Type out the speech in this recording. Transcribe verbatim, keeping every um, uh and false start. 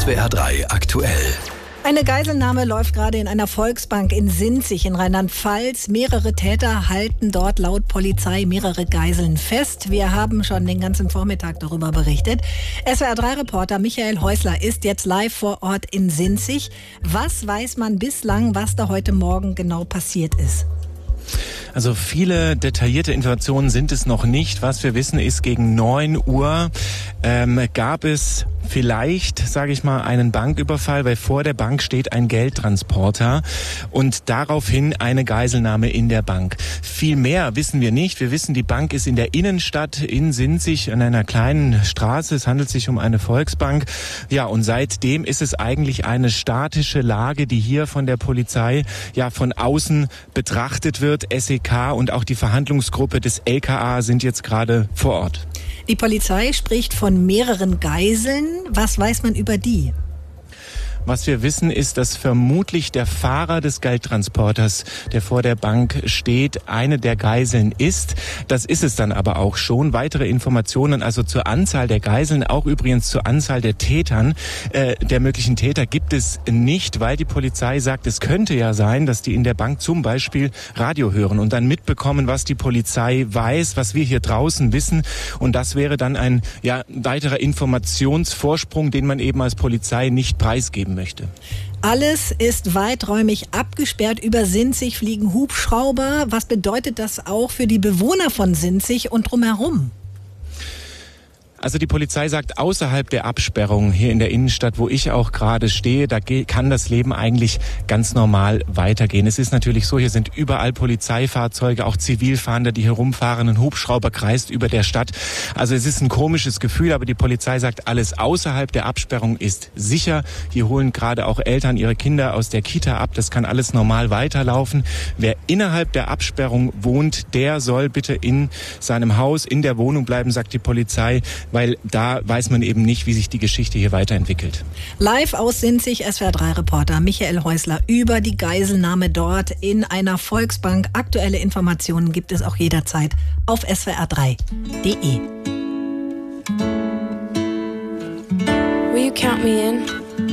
W R drei aktuell. Eine Geiselnahme läuft gerade in einer Volksbank in Sinzig in Rheinland-Pfalz. Mehrere Täter halten dort laut Polizei mehrere Geiseln fest. Wir haben schon den ganzen Vormittag darüber berichtet. S W R drei Reporter Michael Häusler ist jetzt live vor Ort in Sinzig. Was weiß man bislang, was da heute Morgen genau passiert ist? Also viele detaillierte Informationen sind es noch nicht. Was wir wissen ist, gegen neun Uhr ähm, gab es vielleicht, sage ich mal, einen Banküberfall, weil vor der Bank steht ein Geldtransporter und daraufhin eine Geiselnahme in der Bank. Viel mehr wissen wir nicht. Wir wissen, die Bank ist in der Innenstadt in Sinzig an einer kleinen Straße. Es handelt sich um eine Volksbank. Ja, und seitdem ist es eigentlich eine statische Lage, die hier von der Polizei ja von außen betrachtet wird. S E K und auch die Verhandlungsgruppe des L K A sind jetzt gerade vor Ort. Die Polizei spricht von mehreren Geiseln. Was weiß man über die? Was wir wissen, ist, dass vermutlich der Fahrer des Geldtransporters, der vor der Bank steht, eine der Geiseln ist. Das ist es dann aber auch schon. Weitere Informationen also zur Anzahl der Geiseln, auch übrigens zur Anzahl der Tätern, äh, der möglichen Täter gibt es nicht, weil die Polizei sagt, es könnte ja sein, dass die in der Bank zum Beispiel Radio hören und dann mitbekommen, was die Polizei weiß, was wir hier draußen wissen. Und das wäre dann ein ja, weiterer Informationsvorsprung, den man eben als Polizei nicht preisgeben möchte. Alles ist weiträumig abgesperrt. Über Sinzig fliegen Hubschrauber. Was bedeutet das auch für die Bewohner von Sinzig und drumherum? Also die Polizei sagt, außerhalb der Absperrung hier in der Innenstadt, wo ich auch gerade stehe, da kann das Leben eigentlich ganz normal weitergehen. Es ist natürlich so, hier sind überall Polizeifahrzeuge, auch Zivilfahnder, die herumfahren. Ein Hubschrauber kreist über der Stadt. Also es ist ein komisches Gefühl, aber die Polizei sagt, alles außerhalb der Absperrung ist sicher. Hier holen gerade auch Eltern ihre Kinder aus der Kita ab. Das kann alles normal weiterlaufen. Wer innerhalb der Absperrung wohnt, der soll bitte in seinem Haus, in der Wohnung bleiben, sagt die Polizei, weil da weiß man eben nicht, wie sich die Geschichte hier weiterentwickelt. Live aus Sinzig, S W R drei Reporter Michael Häusler über die Geiselnahme dort in einer Volksbank. Aktuelle Informationen gibt es auch jederzeit auf S W R drei punkt de. Will you count me in?